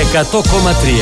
100,3.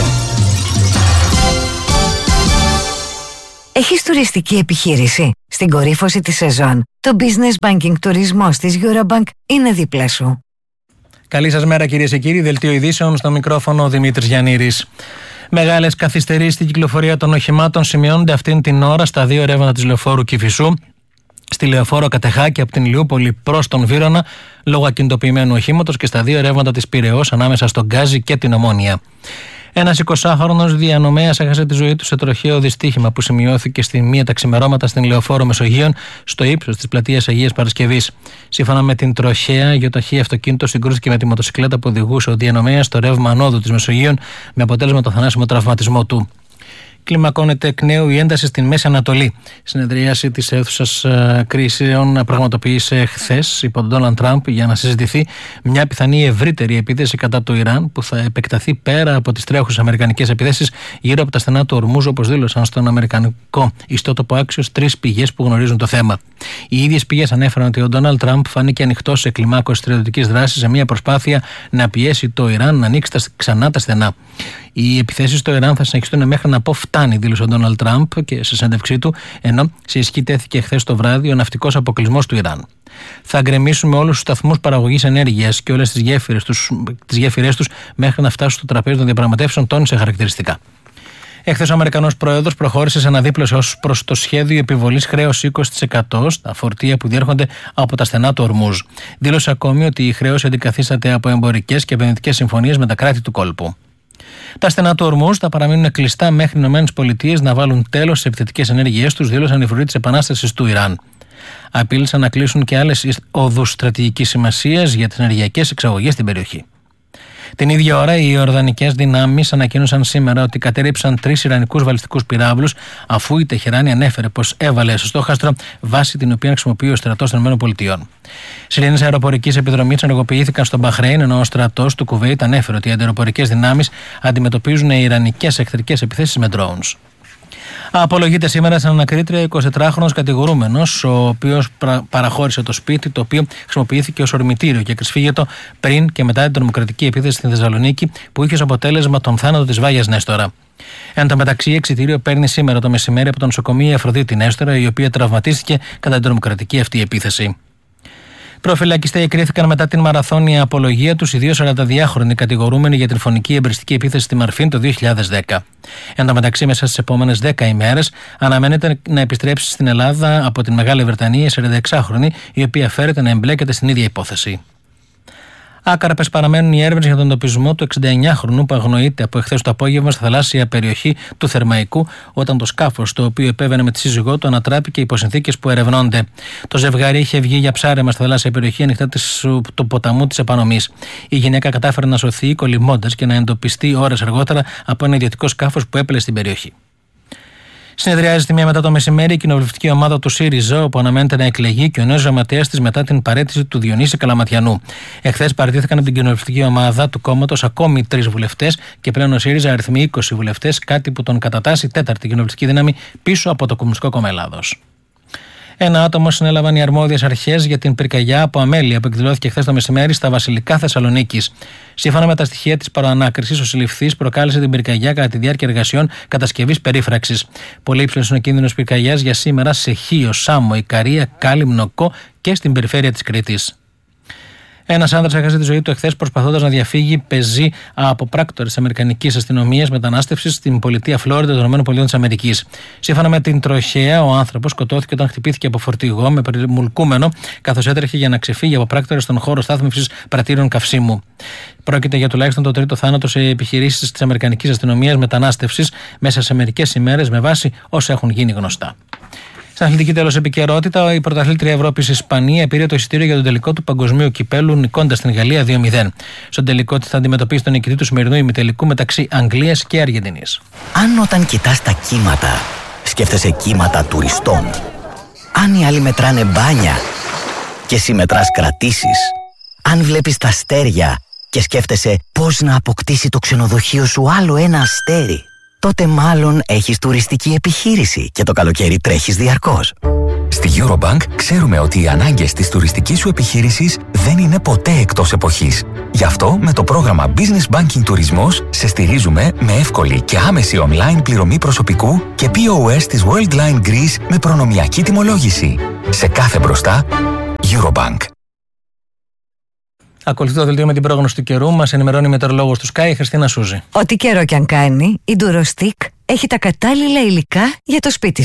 Έχεις τουριστική επιχείρηση? Στην κορύφωση της σεζόν, το Business Banking τουρισμός της Eurobank είναι δίπλα σου. Καλή σας μέρα κυρίες και κύριοι, δελτίο ειδήσεων, στο μικρόφωνο ο Δημήτρης Γιαννήρης. Μεγάλες καθυστερήσεις στην κυκλοφορία των οχημάτων σημειώνονται αυτήν την ώρα στα δύο ρεύματα της λεωφόρου Κηφισού, στη λεωφόρο Κατεχάκη από την Ηλιούπολη προς τον Βύρωνα, λόγω ακινητοποιημένου οχήματος, και στα δύο ρεύματα της Πειραιώς ανάμεσα στον Γκάζι και την Ομόνια. Ένας 20χρονος διανομέας έχασε τη ζωή του σε τροχαίο δυστύχημα που σημειώθηκε στη 1 τα ξημερώματα στην λεωφόρο Μεσογείων, στο ύψος της πλατείας Αγίας Παρασκευής. Σύμφωνα με την τροχαία, γεωταχή αυτοκίνητο συγκρούστηκε με τη μοτοσυκλέτα που οδηγούσε ο διανομέας στο ρεύμα ανόδου της Μεσογείων, με αποτέλεσμα το θανάσιμο τραυματισμό του. Κλιμακώνεται εκ νέου η ένταση στην Μέση Ανατολή. Συνεδρίαση της αίθουσας κρίσεων πραγματοποίησε χθες υπό τον Ντόναλντ Τραμπ για να συζητηθεί μια πιθανή ευρύτερη επίθεση κατά του Ιράν, που θα επεκταθεί πέρα από τις τρέχουσες αμερικανικές επιθέσεις γύρω από τα στενά του Ορμούζ, όπως δήλωσαν στον αμερικανικό ιστότοπο Axios 3 πηγές που γνωρίζουν το θέμα. Οι ίδιες πηγές ανέφεραν ότι ο Ντόναλντ Τραμπ φάνηκε ανοιχτός σε κλιμάκωση στρατιωτικής δράσης σε μια προσπάθεια να πιέσει το Ιράν να ανοίξει ξανά τα στενά. Οι επιθέσεις στο Ιράν θα συνεχιστούν μέχρι να πω φτάνει, δήλωσε ο Ντόναλντ Τραμπ και σε συνέντευξή του, ενώ σε ισχύ τέθηκε χθες το βράδυ ο ναυτικός αποκλεισμός του Ιράν. Θα γκρεμίσουμε όλους τους σταθμούς παραγωγής ενέργειας και όλες τις γέφυρες τους μέχρι να φτάσουν στο τραπέζι των διαπραγματεύσεων, τόνισε χαρακτηριστικά. Εχθές ο Αμερικανός Πρόεδρος προχώρησε σε αναδίπλωση ως προς το σχέδιο επιβολής χρέους 20% στα φορτία που διέρχονται από τα στενά του Ορμούζ. Δήλωσε ακόμη ότι η χρέωση αντικαθίσταται από εμπορικές και επενδυτικές συμφωνίες με τα κράτη του κόλπου. Τα στενά του Ορμούζ θα παραμείνουν κλειστά μέχρι οι ΗΠΑ να βάλουν τέλος στις επιθετικές ενέργειές τους, δήλωσαν οι φρουροί της επανάστασης του Ιράν. Απείλησαν να κλείσουν και άλλες οδούς στρατηγικής σημασίας για τις ενεργειακές εξαγωγές στην περιοχή. Την ίδια ώρα, οι Ιορδανικές δυνάμεις ανακοίνωσαν σήμερα ότι κατέρριψαν 3 Ιρανικούς βαλιστικούς πυράβλους, αφού η Τεχεράνη ανέφερε πως έβαλε στο στόχαστρο βάση την οποία χρησιμοποιεί ο στρατός των ΗΠΑ. Σιρήνες αεροπορικής επιδρομής ενεργοποιήθηκαν στο Μπαχρέιν, ενώ ο στρατός του Κουβέιτ ανέφερε ότι οι αντιαεροπορικές δυνάμεις αντιμετωπίζουν ιρανικές εχθρικές επιθέσεις με drones. Απολογείται σήμερα στην ανακρίτρια 24χρονος κατηγορούμενος, ο οποίος παραχώρησε το σπίτι, το οποίο χρησιμοποιήθηκε ως ορμητήριο και κρυσφύγετο πριν και μετά την τρομοκρατική επίθεση στην Θεσσαλονίκη, που είχε ως αποτέλεσμα τον θάνατο της Βάγιας Νέστορα. Εν τω μεταξύ, εξιτήριο παίρνει σήμερα το μεσημέρι από το νοσοκομείο Αφροδίτη Νέστορα, η οποία τραυματίστηκε κατά την τρομοκρατική αυτή επίθεση. Προφυλακιστέ κρίθηκαν μετά την μαραθώνια απολογία τους οι 2 42χρονοι κατηγορούμενοι για την φωνική εμπριστική επίθεση στη Μαρφίν το 2010. Εν τω μεταξύ, μέσα στις επόμενες 10 ημέρες αναμένεται να επιστρέψει στην Ελλάδα από την Μεγάλη Βρετανία η 46χρονη, η οποία φέρεται να εμπλέκεται στην ίδια υπόθεση. Άκαρπες παραμένουν οι έρευνες για τον εντοπισμό του 69χρονου που αγνοείται από εχθές το απόγευμα στη θαλάσσια περιοχή του Θερμαϊκού, όταν το σκάφος το οποίο επέβαινε με τη σύζυγό του ανατράπηκε υπό συνθήκες που ερευνώνται. Το ζευγάρι είχε βγει για ψάρεμα στη θαλάσσια περιοχή ανοιχτά του ποταμού της Επανομής. Η γυναίκα κατάφερε να σωθεί κολυμβώντας και να εντοπιστεί ώρες αργότερα από ένα ιδιωτικό σκάφος που έπλεε στην περιοχή. Συνεδριάζει στη 1 μετά το μεσημέρι η κοινοβουλευτική ομάδα του ΣΥΡΙΖΑ, όπου αναμένεται να εκλεγεί και ο νέος γραμματέας της μετά την παραίτηση του Διονύση Καλαματιανού. Εχθές παραιτήθηκαν από την κοινοβουλευτική ομάδα του κόμματος ακόμη 3 βουλευτές και πλέον ο ΣΥΡΙΖΑ αριθμεί 20 βουλευτές, κάτι που τον κατατάσσει 4η κοινοβουλευτική δύναμη πίσω από το Κομμουνιστικό Κόμμα Ελλάδος. Ένα άτομο συνέλαβαν οι αρμόδιες αρχές για την πυρκαγιά από αμέλεια που εκδηλώθηκε χθες το μεσημέρι στα Βασιλικά Θεσσαλονίκης. Σύμφωνα με τα στοιχεία της παροανάκρισης, ο συλληφθής προκάλεσε την πυρκαγιά κατά τη διάρκεια εργασιών κατασκευής περίφραξης. Πολύ υψηλός είναι ο κίνδυνος πυρκαγιάς για σήμερα σε Χίο, Σάμο, Ικαρία, Κάλυμνο, Κο και στην περιφέρεια της Κρήτης. Ένας άνδρας έχασε τη ζωή του εχθές προσπαθώντας να διαφύγει πεζή από πράκτορες της Αμερικανικής Αστυνομίας Μετανάστευσης στην πολιτεία Φλόριντα των ΗΠΑ. Σύμφωνα με την τροχαία, ο άνθρωπος σκοτώθηκε όταν χτυπήθηκε από φορτηγό με περιμουλκούμενο, καθώς έτρεχε για να ξεφύγει από πράκτορες στον χώρο στάθμευσης πρατήριων καυσίμου. Πρόκειται για τουλάχιστον το 3ο θάνατο σε επιχειρήσεις της Αμερικανικής Αστυνομίας Μετανάστευσης μέσα σε μερικές ημέρες, με βάση όσα έχουν γίνει γνωστά. Στην αθλητική τέλος επικαιρότητα, η πρωταθλήτρια Ευρώπης Ισπανία πήρε το εισιτήριο για τον τελικό του παγκοσμίου κυπέλου, νικώντας την Γαλλία 2-0. Στον τελικό της θα αντιμετωπίσει τον νικητή του σημερινού ημιτελικού μεταξύ Αγγλίας και Αργεντινής. Αν όταν κοιτάς τα κύματα, σκέφτεσαι κύματα τουριστών. Αν οι άλλοι μετράνε μπάνια και εσύ μετράς κρατήσεις. Αν βλέπεις τα αστέρια και σκέφτεσαι πώς να αποκτήσει το ξενοδοχείο σου άλλο ένα αστέρι. τότε μάλλον έχεις τουριστική επιχείρηση και το καλοκαίρι τρέχεις διαρκώς. Στη Eurobank ξέρουμε ότι οι ανάγκες της τουριστικής σου επιχείρησης δεν είναι ποτέ εκτός εποχής. Γι' αυτό με το πρόγραμμα Business Banking Τουρισμός σε στηρίζουμε με εύκολη και άμεση online πληρωμή προσωπικού και POS της Worldline Greece με προνομιακή τιμολόγηση. Σε κάθε μπροστά, Eurobank. Ακολουθεί το δελτίο με την πρόγνωση του καιρού. Μας ενημερώνει η μετεωρολόγος του Sky, η Χριστίνα Σούζη. Ό,τι καιρό κι αν κάνει, η Durostick έχει τα κατάλληλα υλικά για το σπίτι